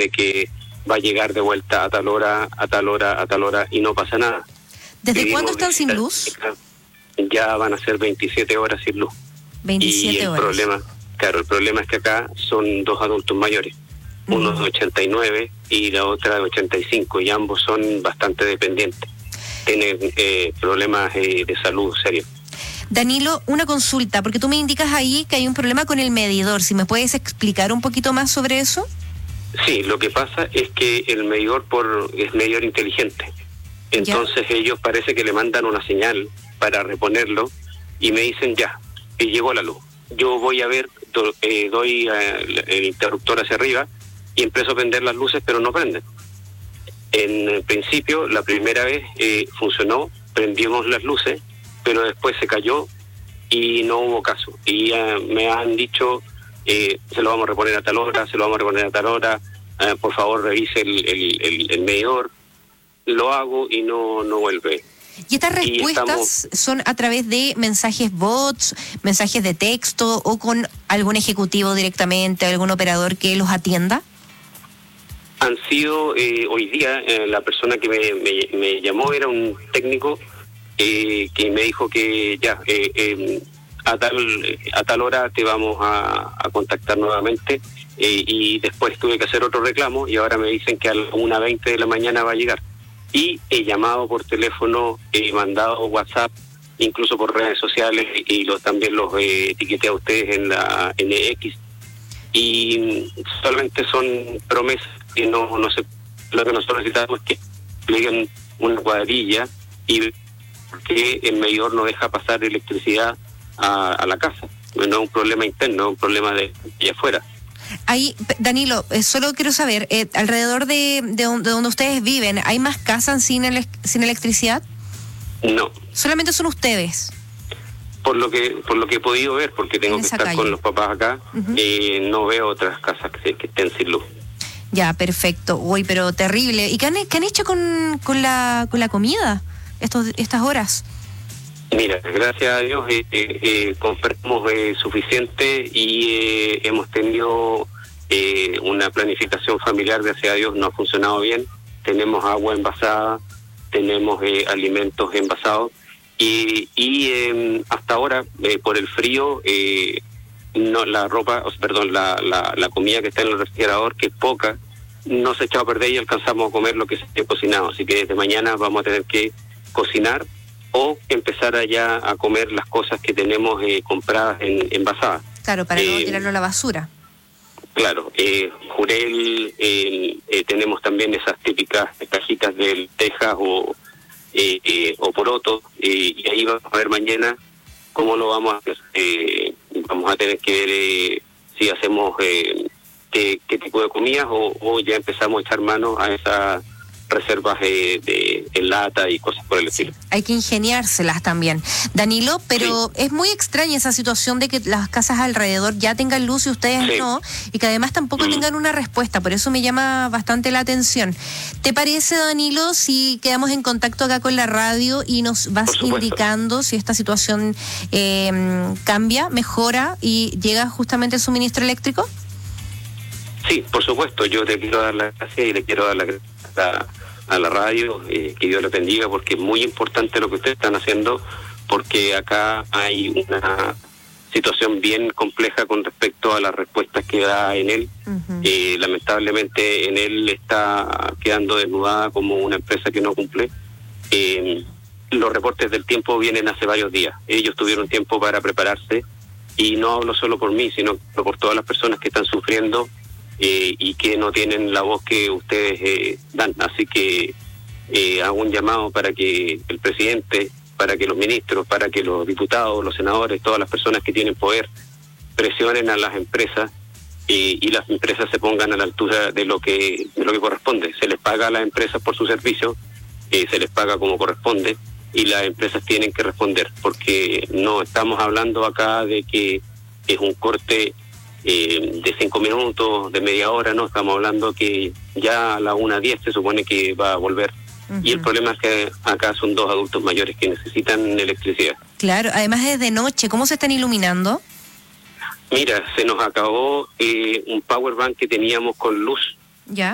de que va a llegar de vuelta a tal hora, a tal hora, a tal hora, y no pasa nada. ¿Desde cuándo están sin luz? Ya van a ser 27 horas sin luz. 27 y el horas. El problema es que acá son dos adultos mayores, uno de 89 y la otra de 85, y ambos son bastante dependientes. Tienen problemas de salud serios. Danilo, una consulta, porque tú me indicas ahí que hay un problema con el medidor. ¿Si me puedes explicar un poquito más sobre eso? Sí, lo que pasa es que el medidor es medidor inteligente. Entonces ellos parece que le mandan una señal para reponerlo y me dicen ya, y llegó la luz. Yo voy a ver, doy el interruptor hacia arriba y empiezo a prender las luces, pero no prenden. En principio, la primera vez funcionó, prendimos las luces, pero después se cayó y no hubo caso. Y me han dicho, se lo vamos a reponer a tal hora, se lo vamos a reponer a tal hora, por favor revise el medidor. Lo hago y no vuelve. ¿Y estas respuestas son a través de mensajes bots, mensajes de texto o con algún ejecutivo directamente, algún operador que los atienda? Han sido, hoy día, la persona que me llamó era un técnico que me dijo que ya, a tal hora te vamos a contactar nuevamente, y después tuve que hacer otro reclamo y ahora me dicen que a las 1:20 de la mañana va a llegar. Y he llamado por teléfono, he mandado WhatsApp, incluso por redes sociales, y también los etiqueté a ustedes en la X. Y solamente son promesas que no sé. Lo que nosotros necesitamos es que pleguen una cuadrilla y que el medidor no deja pasar electricidad a la casa. No es un problema interno, es un problema de allá afuera. Ahí, Danilo, solo quiero saber, alrededor de donde ustedes viven, ¿hay más casas sin electricidad? No. ¿Solamente son ustedes? Por lo que he podido ver, porque tengo que estar calle con los papás acá, no veo otras casas que estén sin luz. Ya, perfecto. Uy, pero terrible. ¿Y qué han hecho con la comida estas horas? Mira, gracias a Dios compramos suficiente y hemos tenido una planificación familiar, gracias a Dios no ha funcionado bien. Tenemos agua envasada, tenemos alimentos envasados y hasta ahora por el frío no la comida que está en el refrigerador, que es poca, no se ha echado a perder y alcanzamos a comer lo que se ha cocinado. Así que desde mañana vamos a tener que cocinar o empezar allá a comer las cosas que tenemos compradas envasadas. Claro, para no tirarlo a la basura. Claro, jurel, tenemos también esas típicas cajitas del Texas o poroto, y ahí vamos a ver mañana cómo lo vamos a hacer. Vamos a tener que ver si hacemos qué tipo de comidas o ya empezamos a echar mano a esas reservas en lata y cosas por el estilo. Hay que ingeniárselas también. Danilo, pero es muy extraña esa situación de que las casas alrededor ya tengan luz y ustedes no, y que además tampoco tengan una respuesta. Por eso me llama bastante la atención. ¿Te parece, Danilo, si quedamos en contacto acá con la radio y nos vas indicando si esta situación cambia, mejora y llega justamente el suministro eléctrico? Sí, por supuesto. Yo te quiero dar las gracias y le quiero dar las gracias a la radio, que Dios la bendiga, porque es muy importante lo que ustedes están haciendo, porque acá hay una situación bien compleja con respecto a las respuestas que da Enel. Lamentablemente Enel está quedando desnudada como una empresa que no cumple. Los reportes del tiempo vienen hace varios días. Ellos tuvieron tiempo para prepararse, y no hablo solo por mí, sino por todas las personas que están sufriendo y que no tienen la voz que ustedes dan. Así que hago un llamado para que el presidente, para que los ministros, para que los diputados, los senadores, todas las personas que tienen poder presionen a las empresas y las empresas se pongan a la altura de lo que corresponde. Se les paga a las empresas por su servicio, se les paga como corresponde, y las empresas tienen que responder, porque no estamos hablando acá de que es un corte de 5 minutos, de media hora, no, estamos hablando que ya a la 1:10 se supone que va a volver. Y el problema es que acá son dos adultos mayores que necesitan electricidad. Claro, además es de noche, ¿cómo se están iluminando? Mira, se nos acabó un power bank que teníamos con luz. ¿Ya?